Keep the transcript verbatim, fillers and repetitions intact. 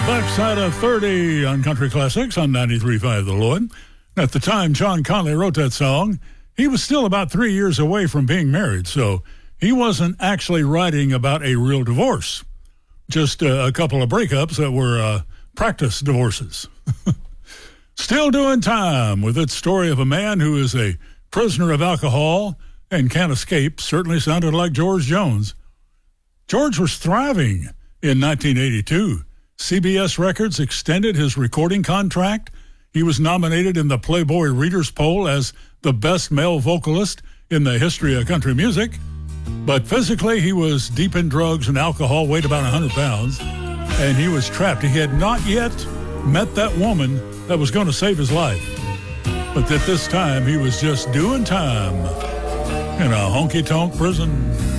Backside of thirty on Country Classics on ninety-three point five The Lloyd. At the time John Conley wrote that song, he was still about three years away from being married, so he wasn't actually writing about a real divorce. Just uh, a couple of breakups that were uh, practice divorces. Still Doing Time, with its story of a man who is a prisoner of alcohol and can't escape, certainly sounded like George Jones. George was thriving in nineteen eighty-two. C B S Records extended his recording contract. He was nominated in the Playboy Readers Poll as the best male vocalist in the history of country music. But physically, he was deep in drugs and alcohol, weighed about one hundred pounds, and he was trapped. He had not yet met that woman that was going to save his life. But at this time, he was just doing time in a honky-tonk prison.